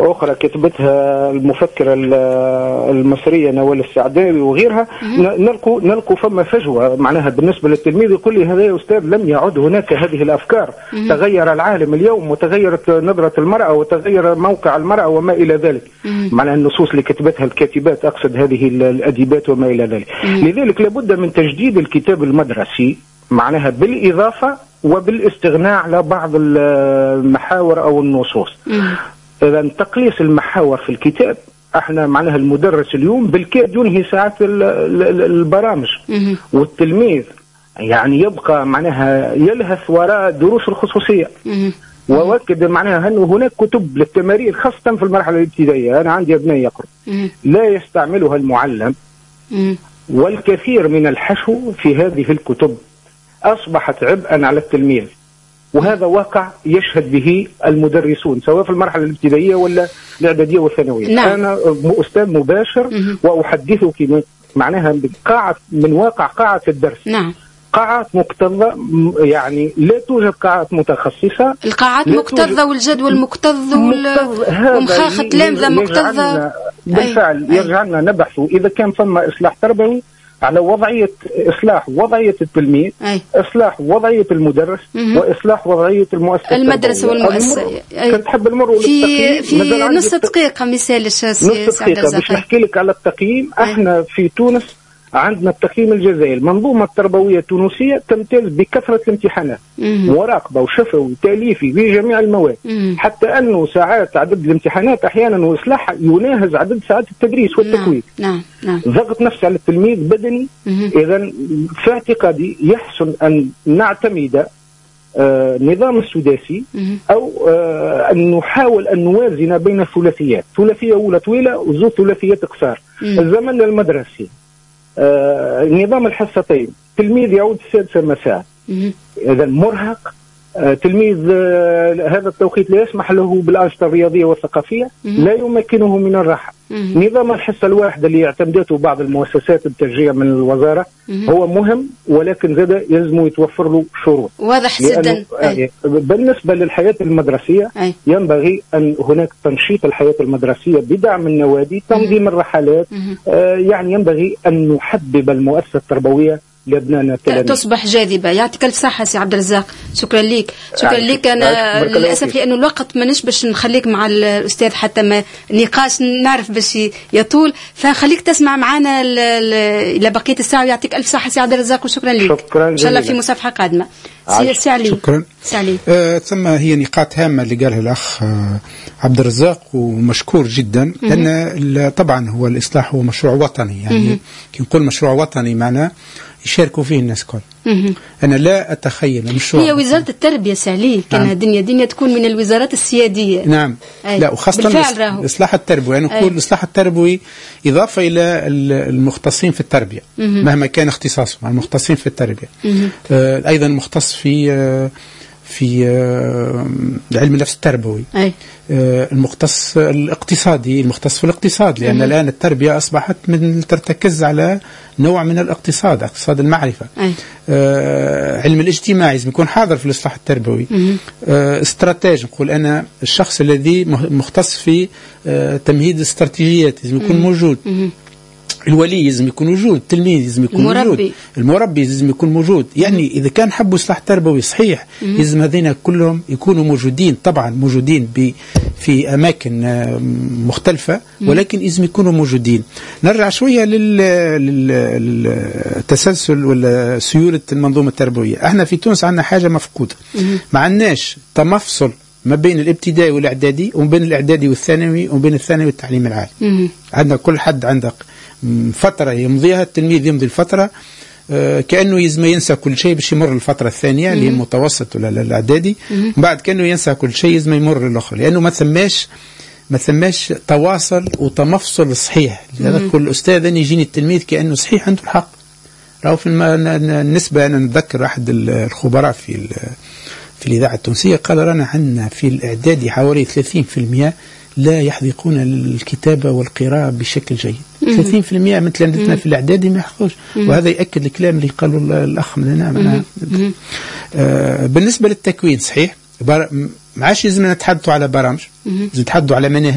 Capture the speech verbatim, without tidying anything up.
أخرى كتبتها المفكرة المصرية نوال السعداوي وغيرها، نلقوا نلقوا فما فجوة معناها بالنسبة للتلميذ، يقول لي هذا يا أستاذ لم يعد هناك هذه الأفكار، تغير العالم اليوم وتغيرت نظرة المرأة وتغير موقع المرأة وما إلى ذلك، معناها النصوص اللي كتبتها الكاتبات أقصد هذه الأديبات وما إلى ذلك. لذلك لابد من تجديد الكتاب المدرسي معناها بالإضافة وبالاستغناء على بعض المحاور أو النصوص. إذا تقليص المحاور في الكتاب، احنا معناها المدرس اليوم بالكاد ينهي ساعات البرامج، والتلميذ يعني يبقى معناها يلهث وراء دروس الخصوصية. وأؤكد معناها أنه هناك كتب للتمارين خاصة في المرحلة الابتدائية، أنا عندي أبناء يقرأ لا يستعملها المعلم، والكثير من الحشو في هذه الكتب أصبحت عبئا على التلميذ، وهذا واقع يشهد به المدرسون سواء في المرحلة الابتدائية ولا الإعدادية والثانوية. نعم. أنا أستاذ مباشر وأحدثك من معناها قاعة من واقع قاعة الدرس. نعم. قاعات مكتظة، يعني لا توجد قاعات متخصصة، القاعات مكتظة والجدول مكتظ ومخاخة لامذة مكتظة بالفعل. أي. يرجعنا نبحث إذا كان ثم إصلاح تربوي على وضعية إصلاح وضعية التلميذ، أي. إصلاح وضعية المدرس، مم. وإصلاح وضعية المؤسسة المدرسة والمؤسسة. كنت تحب المر في في نص دقيقة مثال نص دقيقة باش نحكي لك على التقييم. أي. احنا في تونس عندنا التقييم الجزائري، المنظومة التربوية التونسية تمتاز بكثرة الامتحانات، مراقبة وشفوي وتأليفي في جميع المواد، مم. حتى أنه ساعات عدد الامتحانات أحيانا وإصلاحها يناهز عدد ساعات التدريس والتكوين. نعم. نعم. ضغط نفسي على التلميذ بدني. إذا في اعتقادي يحسن أن نعتمد آه نظام السداسي، أو آه أن نحاول أن نوازن بين الثلاثيات، ثلاثية أولى طويلة وزو ثلاثيات قصار. الزمن المدرسي آه نظام الحصتين، تلميذ يعود السادسة مساء، إذا مرهق. آه تلميذ آه هذا التوقيت لا يسمح له بالأنشطة الرياضية والثقافية، لا يمكنه من الراحة. نظام الحصة الواحدة اللي اعتمدته بعض المؤسسات التشجيع من الوزارة هو مهم، ولكن زاد يلزم يتوفر له شروط واضح جدا. بالنسبة للحياة المدرسية، أي. ينبغي أن هناك تنشيط الحياة المدرسية بدعم النوادي، تنظيم الرحلات، آه يعني ينبغي أن نحبب المؤسسة التربوية لأبنائنا تصبح جاذبة. يعطيك الف صحة سي عبد الرزاق، شكرا لك. شكرا لك. أنا للأسف لأنه الوقت ما نشبش نخليك مع الأستاذ حتى ما نقاش نعرف باش يطول، فخليك تسمع معنا إلى بقية الساعة. يعطيك الف صحة سي عبد الرزاق وشكرا لك. شكرا إن شاء الله في مصافحة قادمة. سي سعلي. شكرا. سعلي. آه ثم هي نقاط هامة اللي قالها الأخ آه عبد الرزاق ومشكور جدا، لأن طبعا هو الإصلاح هو مشروع وطني، يعني كي نقول مشروع وطني معناه يشاركوا فيه الناس كل. أنا لا أتخيل مشروع هي وزارة التربية سعلي كان نعم. دنيا دنيا تكون من الوزارات السيادية. نعم. أي. لا وخاصة الإصلاح التربوي، أنا أقول الإصلاح التربوي إضافة إلى المختصين في التربية مه. مهما كان اختصاصهم، المختصين في التربية، آه أيضا مختص في آه في آه علم النفس التربوي، أي. آه المختص الاقتصادي، المختص في الاقتصاد، لأن مه. الآن التربية أصبحت من ترتكز على نوع من الاقتصاد، اقتصاد المعرفة. آه علم الاجتماع لازم يكون حاضر في الإصلاح التربوي. آه استراتيج، نقول أنا الشخص الذي مختص في آه تمهيد الاستراتيجيات لازم يكون مه. موجود. مه. الولي لازم يكون موجود، التلميذ لازم يكون المربي. موجود، المربي لازم يكون موجود. يعني إذا كان حبوا إصلاح تربوي صحيح لازم هذين كلهم يكونوا موجودين، طبعا موجودين في أماكن مختلفة، ولكن لازم يكونوا موجودين. نرجع شوية للتسلسل ولا سيولة المنظومة التربوية. احنا في تونس عندنا حاجة مفقودة، ما عندناش تمفصل ما بين الابتدائي والإعدادي وما بين الإعدادي والثانوي وما بين الثانوي والتعليم العالي. عندنا كل حد عندك فترة يمضيها، التلميذ يمضي الفترة آه كأنه يزم ينسى كل شيء باش يمر الفترة الثانية اللي هي المتوسط ولا الإعدادي، بعد كأنه ينسى كل شيء يزم يمر الآخر، لأنه ما ثماش ما ثماش تواصل وتمفصل صحيح. هذا كل أستاذ يجيني التلميذ كأنه صحيح عنده الحق. راهو في النسبة أنا نتذكر أحد الخبراء في في الإذاعة التونسية قال رانا عندنا في الإعدادي حوالي ثلاثين بالمئة لا يحذقون الكتابة والقراءة بشكل جيد. ثلاثين بالمئة مثل عندنا في الإعدادي ما يحفظوش، وهذا يأكد الكلام اللي قالوا الأخ من هنا. آه بالنسبة للتكوين صحيح، ما عادش لازم نتحدثوا على برامج، لازم نتحدثوا على مناهج.